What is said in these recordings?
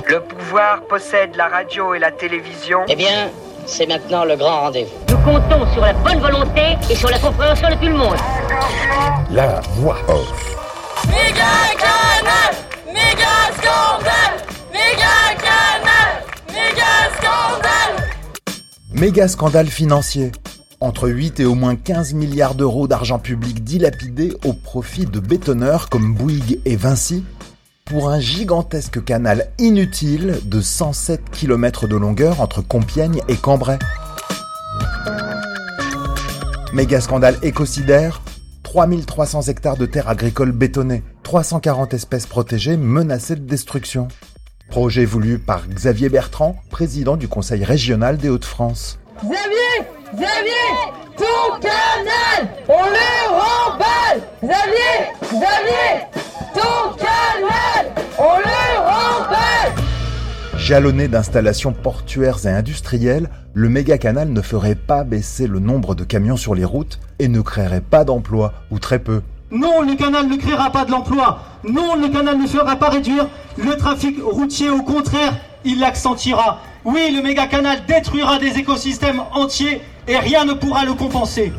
Le pouvoir possède la radio et la télévision. Eh bien, c'est maintenant le grand rendez-vous. Nous comptons sur la bonne volonté et sur la compréhension de tout le monde. La voix off. Méga canal, méga scandale, méga canal, méga scandale. Méga scandale financier. Entre 8 et au moins 15 milliards d'euros d'argent public dilapidé au profit de bétonneurs comme Bouygues et Vinci pour un gigantesque canal inutile de 107 km de longueur entre Compiègne et Cambrai. Méga scandale écocidaire, 3300 hectares de terres agricoles bétonnées, 340 espèces protégées menacées de destruction. Projet voulu par Xavier Bertrand, président du Conseil régional des Hauts-de-France. Xavier, ton canal, on le remballe. Xavier, ton canal, on le remballe. Jalonné d'installations portuaires et industrielles, le méga-canal ne ferait pas baisser le nombre de camions sur les routes et ne créerait pas d'emplois, ou très peu. Non, le canal ne créera pas de l'emploi. Non, le canal ne fera pas réduire le trafic routier. Au contraire, il l'accentuera. Oui, le méga-canal détruira des écosystèmes entiers et rien ne pourra le compenser.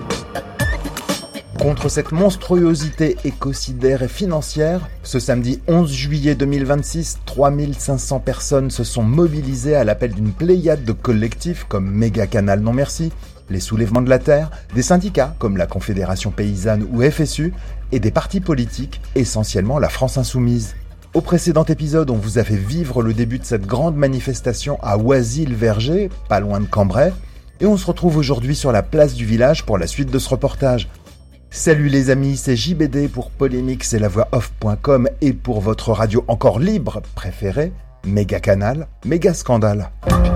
Contre cette monstruosité écocidaire et financière, ce samedi 11 juillet 2026, 3500 personnes se sont mobilisées à l'appel d'une pléiade de collectifs comme Méga Canal Non Merci, les Soulèvements de la Terre, des syndicats comme la Confédération Paysanne ou FSU, et des partis politiques, essentiellement la France Insoumise. Au précédent épisode, on vous a fait vivre le début de cette grande manifestation à Oisy-le-Verger, pas loin de Cambrai, et on se retrouve aujourd'hui sur la place du village pour la suite de ce reportage. Salut les amis, c'est JBD pour Polémix et lavoixoff.com et pour votre radio encore libre préférée, Méga Canal, Méga Scandale.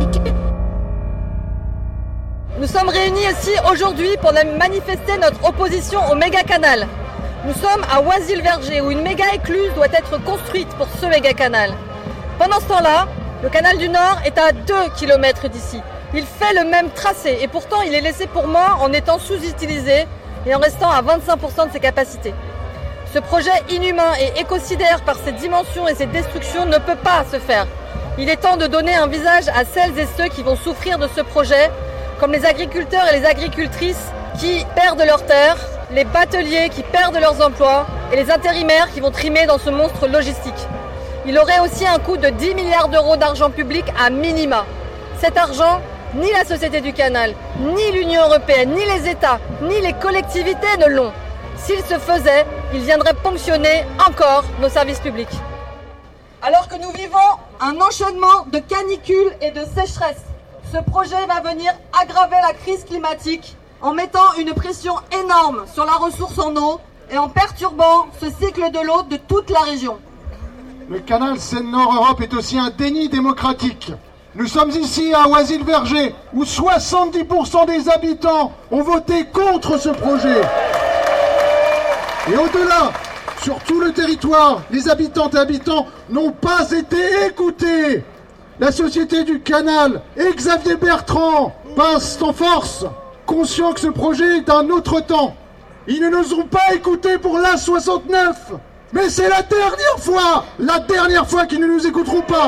Nous sommes réunis ici aujourd'hui pour manifester notre opposition au méga canal. Nous sommes à Oisy-le-Verger où une méga écluse doit être construite pour ce méga canal. Pendant ce temps-là, le canal du Nord est à 2 km d'ici. Il fait le même tracé et pourtant il est laissé pour mort en étant sous-utilisé et en restant à 25% de ses capacités. Ce projet inhumain et écocidaire par ses dimensions et ses destructions ne peut pas se faire. Il est temps de donner un visage à celles et ceux qui vont souffrir de ce projet, comme les agriculteurs et les agricultrices qui perdent leurs terres, les bateliers qui perdent leurs emplois et les intérimaires qui vont trimer dans ce monstre logistique. Il aurait aussi un coût de 10 milliards d'euros d'argent public à minima. Cet argent, ni la Société du Canal, ni l'Union européenne, ni les États, ni les collectivités ne l'ont. S'il se faisait, il viendrait ponctionner encore nos services publics. Alors que nous vivons un enchaînement de canicules et de sécheresse, ce projet va venir aggraver la crise climatique en mettant une pression énorme sur la ressource en eau et en perturbant ce cycle de l'eau de toute la région. Le canal Seine-Nord-Europe est aussi un déni démocratique. Nous sommes ici à Oisy-le-Verger, où 70% des habitants ont voté contre ce projet. Et au-delà, sur tout le territoire, les habitantes et habitants n'ont pas été écoutés. La Société du Canal et Xavier Bertrand passent en force, conscients que ce projet est d'un autre temps. Ils ne nous ont pas écoutés pour l'A69. Mais c'est la dernière fois qu'ils ne nous écouteront pas.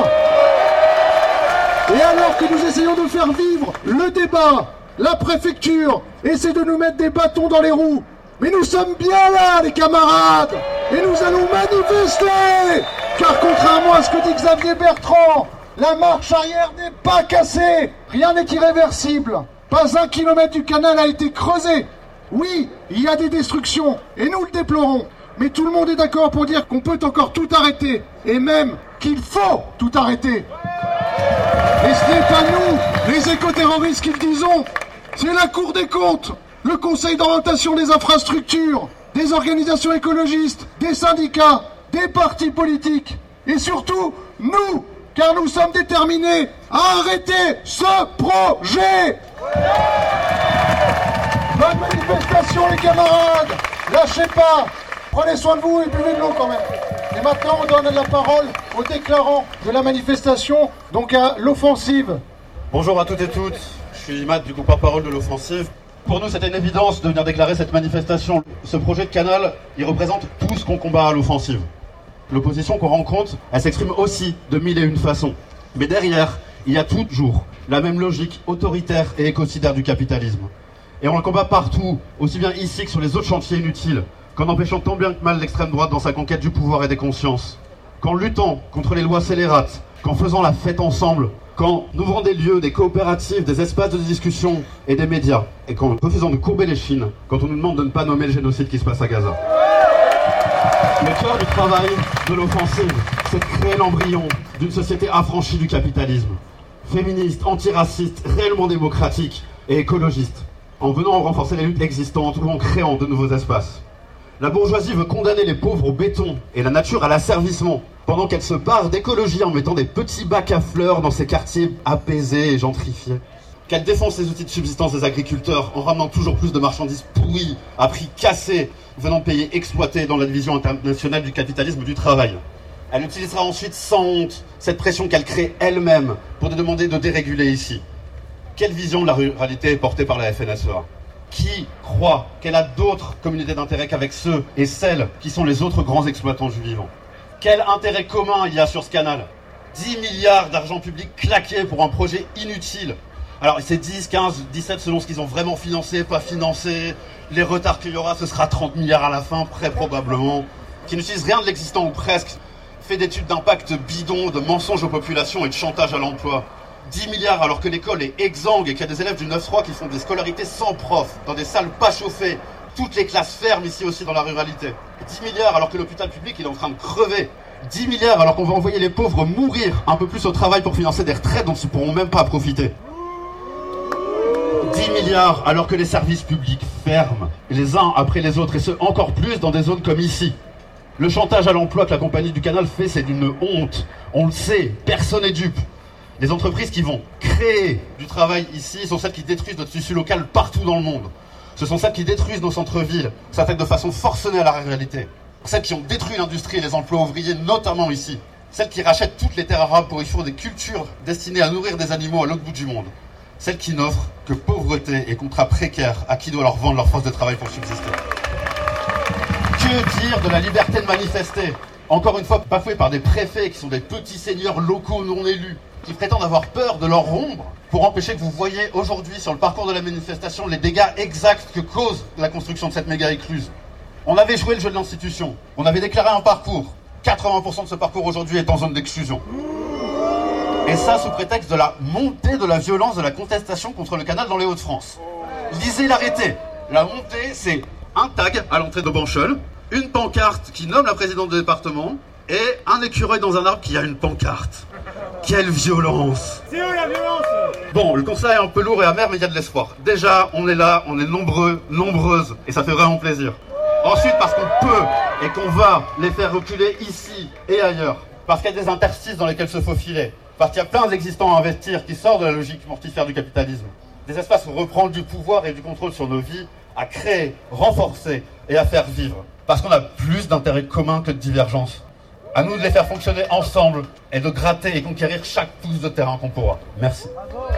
Et alors que nous essayons de faire vivre le débat, la préfecture essaie de nous mettre des bâtons dans les roues. Mais nous sommes bien là, les camarades, et nous allons manifester. Car contrairement à ce que dit Xavier Bertrand, la marche arrière n'est pas cassée. Rien n'est irréversible. Pas un kilomètre du canal a été creusé. Oui, il y a des destructions, et nous le déplorons. Mais tout le monde est d'accord pour dire qu'on peut encore tout arrêter, et même qu'il faut tout arrêter. Et ce n'est pas nous, les écoterroristes, qui le disons, c'est la Cour des comptes, le Conseil d'orientation des infrastructures, des organisations écologistes, des syndicats, des partis politiques, et surtout nous, car nous sommes déterminés à arrêter ce projet. Bonne manifestation les camarades, lâchez pas. Prenez soin de vous et buvez de l'eau quand même. Et maintenant, on donne la parole aux déclarants de la manifestation, donc à l'Offensive. Bonjour à toutes et toutes, je suis Matt du groupe porte-parole de l'Offensive. Pour nous, c'était une évidence de venir déclarer cette manifestation. Ce projet de canal, il représente tout ce qu'on combat à l'Offensive. L'opposition qu'on rencontre, elle s'exprime aussi de mille et une façons. Mais derrière, il y a toujours la même logique autoritaire et écocidaire du capitalisme. Et on le combat partout, aussi bien ici que sur les autres chantiers inutiles, qu'en empêchant tant bien que mal l'extrême droite dans sa conquête du pouvoir et des consciences, qu'en luttant contre les lois scélérates, qu'en faisant la fête ensemble, qu'en ouvrant des lieux, des coopératives, des espaces de discussion et des médias, et qu'en refusant de courber les chines quand on nous demande de ne pas nommer le génocide qui se passe à Gaza. Le cœur du travail de l'offensive, c'est de créer l'embryon d'une société affranchie du capitalisme, féministe, antiraciste, réellement démocratique et écologiste, en venant renforcer les luttes existantes ou en créant de nouveaux espaces. La bourgeoisie veut condamner les pauvres au béton et la nature à l'asservissement, pendant qu'elle se barre d'écologie en mettant des petits bacs à fleurs dans ses quartiers apaisés et gentrifiés. Qu'elle défonce les outils de subsistance des agriculteurs en ramenant toujours plus de marchandises pourries, à prix cassés, venant de pays exploités dans la division internationale du capitalisme du travail. Elle utilisera ensuite sans honte cette pression qu'elle crée elle-même pour demander de déréguler ici. Quelle vision de la ruralité est portée par la FNSEA ? Qui croit qu'elle a d'autres communautés d'intérêt qu'avec ceux et celles qui sont les autres grands exploitants du vivant ? Quel intérêt commun il y a sur ce canal ? 10 milliards d'argent public claqués pour un projet inutile. Alors c'est 10, 15, 17 selon ce qu'ils ont vraiment financé, pas financé. Les retards qu'il y aura, ce sera 30 milliards à la fin, très probablement. Qui n'utilise rien de l'existant ou presque. Fait d'études d'impact bidons, de mensonges aux populations et de chantage à l'emploi. 10 milliards alors que l'école est exsangue et qu'il y a des élèves du 9-3 qui font des scolarités sans prof, dans des salles pas chauffées. Toutes les classes ferment ici aussi dans la ruralité. 10 milliards alors que l'hôpital public il est en train de crever. 10 milliards alors qu'on va envoyer les pauvres mourir un peu plus au travail pour financer des retraites dont ils ne pourront même pas profiter. 10 milliards alors que les services publics ferment, les uns après les autres, et ce encore plus dans des zones comme ici. Le chantage à l'emploi que la compagnie du canal fait, c'est d'une honte. On le sait, personne n'est dupe. Les entreprises qui vont créer du travail ici sont celles qui détruisent notre tissu local partout dans le monde. Ce sont celles qui détruisent nos centres-villes, s'attaquent de façon forcenée à la ruralité. Celles qui ont détruit l'industrie et les emplois ouvriers, notamment ici. Celles qui rachètent toutes les terres arables pour y faire des cultures destinées à nourrir des animaux à l'autre bout du monde. Celles qui n'offrent que pauvreté et contrats précaires à qui doit leur vendre leur force de travail pour subsister. Que dire de la liberté de manifester ? Encore une fois bafouée par des préfets qui sont des petits seigneurs locaux non élus, qui prétendent avoir peur de leur ombre pour empêcher que vous voyiez aujourd'hui sur le parcours de la manifestation les dégâts exacts que cause la construction de cette méga écluse. On avait joué le jeu de l'institution, on avait déclaré un parcours. 80% de ce parcours aujourd'hui est en zone d'exclusion. Et ça sous prétexte de la montée de la violence de la contestation contre le canal dans les Hauts-de-France. Lisez l'arrêté. La montée, c'est un tag à l'entrée de Bancheul, une pancarte qui nomme la présidente du département et un écureuil dans un arbre qui a une pancarte. Quelle violence! C'est où la violence? Bon, le constat est un peu lourd et amer, mais il y a de l'espoir. Déjà, on est là, on est nombreux, nombreuses, et ça fait vraiment plaisir. Ensuite, parce qu'on peut et qu'on va les faire reculer ici et ailleurs. Parce qu'il y a des interstices dans lesquels se faufiler. Parce qu'il y a plein d'existants à investir qui sortent de la logique mortifère du capitalisme. Des espaces où reprendre du pouvoir et du contrôle sur nos vies, à créer, renforcer et à faire vivre. Parce qu'on a plus d'intérêts communs que de divergences. À nous de les faire fonctionner ensemble et de gratter et conquérir chaque pouce de terrain qu'on pourra. Merci.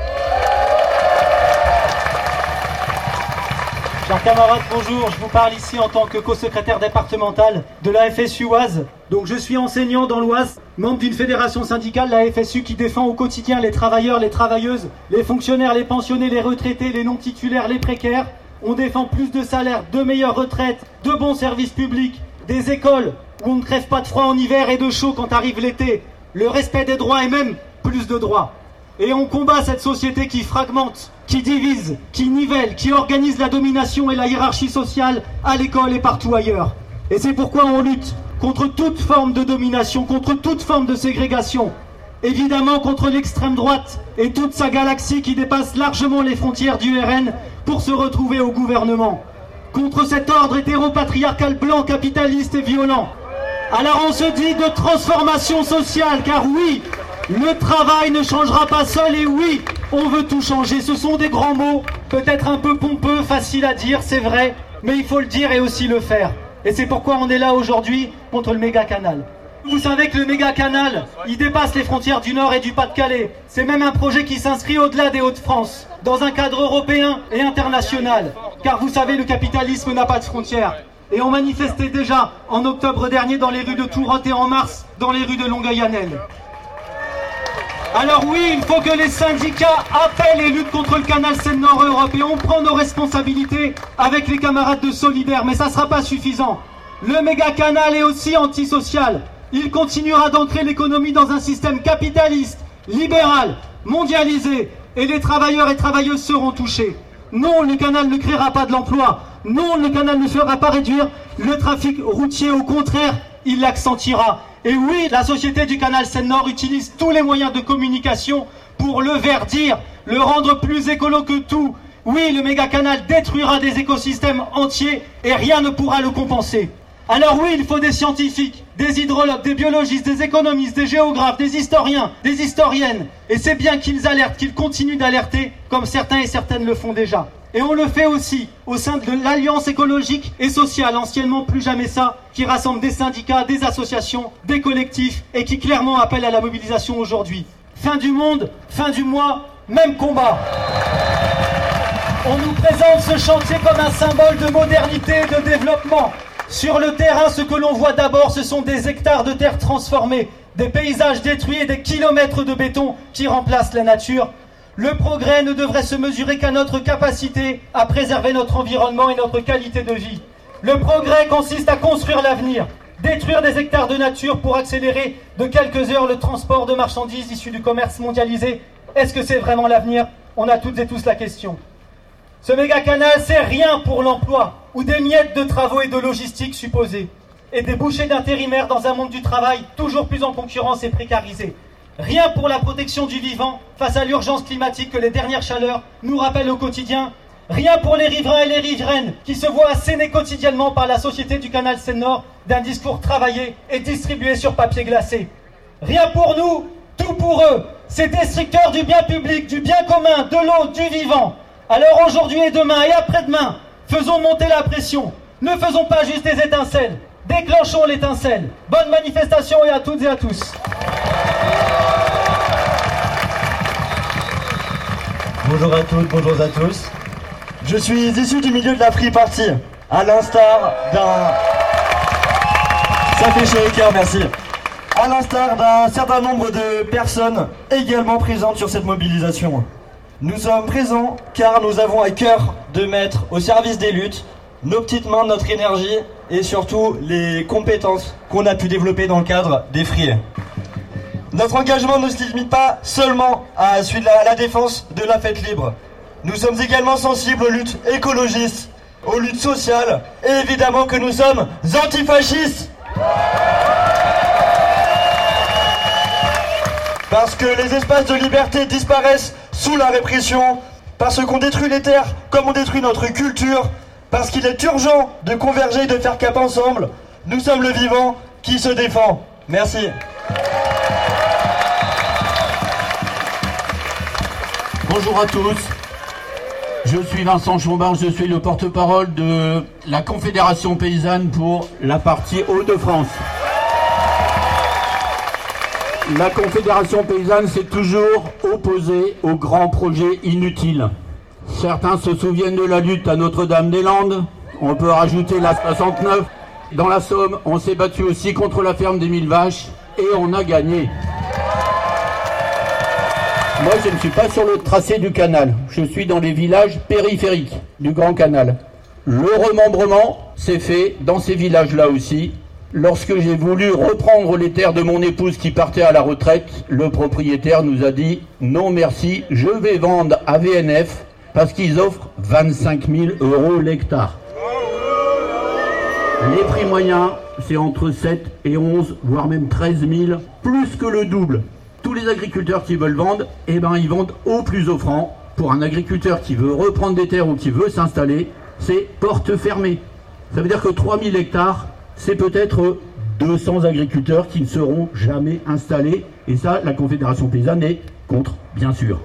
Chers camarades, bonjour. Je vous parle ici en tant que co-secrétaire départemental de la FSU Oise. Donc je suis enseignant dans l'Oise, membre d'une fédération syndicale, la FSU, qui défend au quotidien les travailleurs, les travailleuses, les fonctionnaires, les pensionnés, les retraités, les non-titulaires, les précaires. On défend plus de salaires, de meilleures retraites, de bons services publics, des écoles où on ne crève pas de froid en hiver et de chaud quand arrive l'été, le respect des droits et même plus de droits. Et on combat cette société qui fragmente, qui divise, qui nivelle, qui organise la domination et la hiérarchie sociale à l'école et partout ailleurs. Et c'est pourquoi on lutte contre toute forme de domination, contre toute forme de ségrégation. Évidemment contre l'extrême droite et toute sa galaxie qui dépasse largement les frontières du RN pour se retrouver au gouvernement. Contre cet ordre hétéropatriarcal blanc, capitaliste et violent. Alors on se dit de transformation sociale, car oui, le travail ne changera pas seul et oui, on veut tout changer. Ce sont des grands mots, peut-être un peu pompeux, faciles à dire, c'est vrai, mais il faut le dire et aussi le faire. Et c'est pourquoi on est là aujourd'hui contre le méga canal. Vous savez que le méga canal, il dépasse les frontières du Nord et du Pas-de-Calais. C'est même un projet qui s'inscrit au-delà des Hauts-de-France, dans un cadre européen et international. Car vous savez, le capitalisme n'a pas de frontières. et ont manifesté déjà en octobre dernier dans les rues de Tourotte et en mars dans les rues de Longueuil-Annel. Alors oui, il faut que les syndicats appellent et luttent contre le canal Seine-Nord Europe et on prend nos responsabilités avec les camarades de Solidaire, mais ça ne sera pas suffisant. Le méga canal est aussi antisocial. Il continuera d'ancrer l'économie dans un système capitaliste, libéral, mondialisé, et les travailleurs et travailleuses seront touchés. Non, le canal ne créera pas de l'emploi. Non, le canal ne fera pas réduire le trafic routier. Au contraire, il l'accentuera. Et oui, la société du canal Seine-Nord utilise tous les moyens de communication pour le verdir, le rendre plus écolo que tout. Oui, le méga canal détruira des écosystèmes entiers et rien ne pourra le compenser. Alors oui, il faut des scientifiques, des hydrologues, des biologistes, des économistes, des géographes, des historiens, des historiennes. Et c'est bien qu'ils alertent, qu'ils continuent d'alerter, comme certains et certaines le font déjà. Et on le fait aussi au sein de l'Alliance écologique et sociale, anciennement Plus Jamais Ça, qui rassemble des syndicats, des associations, des collectifs et qui clairement appelle à la mobilisation aujourd'hui. Fin du monde, fin du mois, même combat. On nous présente ce chantier comme un symbole de modernité et de développement. Sur le terrain, ce que l'on voit d'abord, ce sont des hectares de terre transformés, des paysages détruits et des kilomètres de béton qui remplacent la nature. Le progrès ne devrait se mesurer qu'à notre capacité à préserver notre environnement et notre qualité de vie. Le progrès consiste à construire l'avenir, détruire des hectares de nature pour accélérer de quelques heures le transport de marchandises issues du commerce mondialisé. Est-ce que c'est vraiment l'avenir? On a toutes et tous la question. Ce méga canal, c'est rien pour l'emploi, ou des miettes de travaux et de logistique supposés, et des bouchées d'intérimaires dans un monde du travail toujours plus en concurrence et précarisé. Rien pour la protection du vivant face à l'urgence climatique que les dernières chaleurs nous rappellent au quotidien. Rien pour les riverains et les riveraines qui se voient asséner quotidiennement par la société du canal Seine-Nord d'un discours travaillé et distribué sur papier glacé. Rien pour nous, tout pour eux. Ces destructeurs du bien public, du bien commun, de l'eau, du vivant. Alors aujourd'hui et demain et après-demain, faisons monter la pression. Ne faisons pas juste des étincelles. Déclenchons l'étincelle. Bonne manifestation et à toutes et à tous. Bonjour à toutes, bonjour à tous. Je suis issu du milieu de la Free Party, à l'instar d'un... Ça fait chaud au cœur, merci. À l'instar d'un certain nombre de personnes également présentes sur cette mobilisation. Nous sommes présents car nous avons à cœur de mettre au service des luttes nos petites mains, notre énergie et surtout les compétences qu'on a pu développer dans le cadre des Free. Notre engagement ne se limite pas seulement à celui de la défense de la fête libre. Nous sommes également sensibles aux luttes écologistes, aux luttes sociales et évidemment que nous sommes antifascistes. Parce que les espaces de liberté disparaissent sous la répression, parce qu'on détruit les terres comme on détruit notre culture, parce qu'il est urgent de converger et de faire cap ensemble. Nous sommes le vivant qui se défend. Merci. Bonjour à tous, je suis Vincent Chambard, je suis le porte-parole de la Confédération Paysanne pour la partie Hauts-de-France. La Confédération Paysanne s'est toujours opposée aux grands projets inutiles. Certains se souviennent de la lutte à Notre-Dame-des-Landes, on peut rajouter la 69. Dans la Somme, on s'est battu aussi contre la ferme des 1000 vaches et on a gagné. Moi, je ne suis pas sur le tracé du canal. Je suis dans les villages périphériques du Grand Canal. Le remembrement s'est fait dans ces villages-là aussi. Lorsque j'ai voulu reprendre les terres de mon épouse qui partait à la retraite, le propriétaire nous a dit « Non merci, je vais vendre à VNF parce qu'ils offrent 25 000 € l'hectare. » Les prix moyens, c'est entre 7 et 11, voire même 13 000, plus que le double. Tous les agriculteurs qui veulent vendre, eh ben, ils vendent au plus offrant. Pour un agriculteur qui veut reprendre des terres ou qui veut s'installer, c'est porte fermée. Ça veut dire que 3000 hectares, c'est peut-être 200 agriculteurs qui ne seront jamais installés. Et ça, la Confédération Paysanne est contre, bien sûr.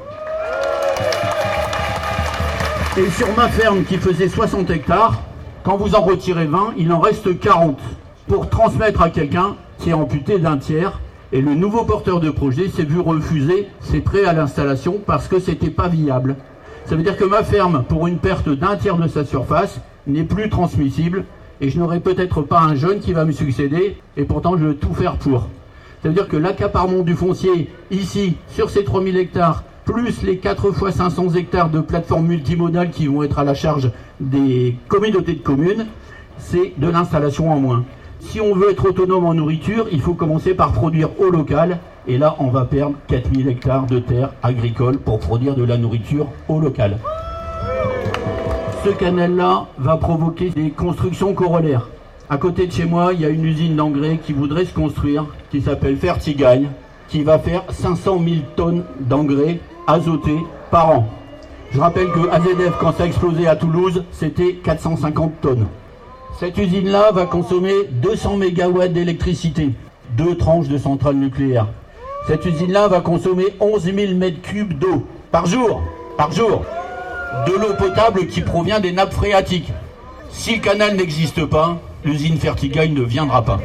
Et sur ma ferme qui faisait 60 hectares, quand vous en retirez 20, il en reste 40 pour transmettre à quelqu'un qui est amputé d'un tiers. Et le nouveau porteur de projet s'est vu refuser ses prêts à l'installation parce que c'était pas viable. Ça veut dire que ma ferme, pour une perte d'un tiers de sa surface, n'est plus transmissible et je n'aurai peut-être pas un jeune qui va me succéder, et pourtant je veux tout faire pour. Ça veut dire que l'accaparement du foncier, ici, sur ces 3000 hectares, plus les 4 fois 500 hectares de plateformes multimodales qui vont être à la charge des communautés de communes, c'est de l'installation en moins. Si on veut être autonome en nourriture, il faut commencer par produire au local. Et là, on va perdre 4000 hectares de terres agricoles pour produire de la nourriture au local. Ce canal-là va provoquer des constructions corollaires. À côté de chez moi, il y a une usine d'engrais qui voudrait se construire, qui s'appelle Fertigagne, qui va faire 500 000 tonnes d'engrais azotés par an. Je rappelle que AZF, quand ça a explosé à Toulouse, c'était 450 tonnes. Cette usine-là va consommer 200 MW d'électricité, 2 tranches de centrales nucléaires. Cette usine-là va consommer 11 000 m3 d'eau par jour. De l'eau potable qui provient des nappes phréatiques. Si le canal n'existe pas, l'usine Fertigagne ne viendra pas.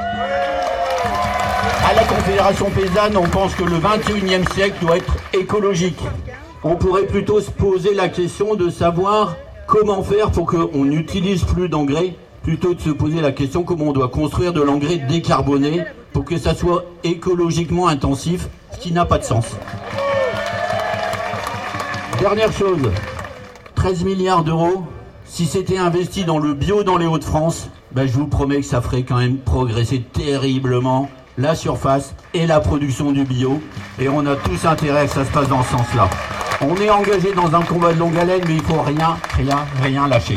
À la Confédération Paysanne, on pense que le 21e siècle doit être écologique. On pourrait plutôt se poser la question de savoir comment faire pour qu'on n'utilise plus d'engrais, plutôt que de se poser la question comment on doit construire de l'engrais décarboné pour que ça soit écologiquement intensif, ce qui n'a pas de sens. Dernière chose, 13 milliards d'euros, si c'était investi dans le bio dans les Hauts-de-France, je vous promets que ça ferait quand même progresser terriblement la surface et la production du bio. Et on a tous intérêt que ça se passe dans ce sens-là. On est engagé dans un combat de longue haleine, mais il faut rien lâcher.